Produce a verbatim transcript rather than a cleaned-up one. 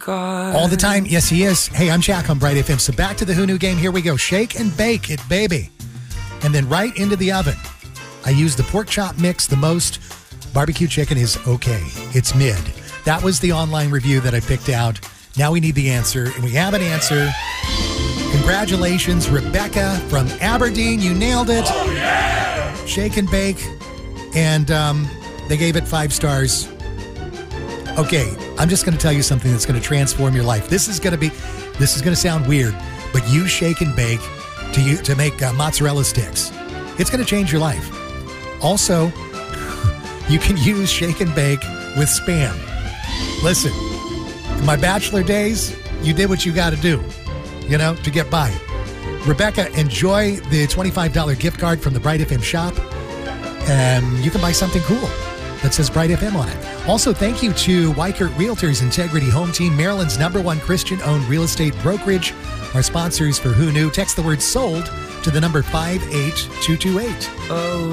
God. All the time. Yes, he is. Hey, I'm Jack on Bright F M. So back to the Who Knew game. Here we go. Shake and bake it, baby. And then right into the oven. I use the pork chop mix the most. Barbecue chicken is okay. It's mid. That was the online review that I picked out. Now we need the answer, and we have an answer. Congratulations, Rebecca from Aberdeen. You nailed it. Oh, yeah! Shake and bake. And um, they gave it five stars. Okay, I'm just going to tell you something that's going to transform your life. This is going to be, this is going to sound weird, but you shake and bake to you to make uh, mozzarella sticks. It's going to change your life. Also, you can use shake and bake with Spam. Listen, in my bachelor days, you did what you got to do, you know, to get by. Rebecca, enjoy the twenty-five dollars gift card from the Bright F M shop. And you can buy something cool that says Bright F M on it. Also, thank you to Weikert Realtors Integrity Home Team, Maryland's number one Christian-owned real estate brokerage. Our sponsors for Who Knew. Text the word SOLD to the number five eight two two eight. Oh.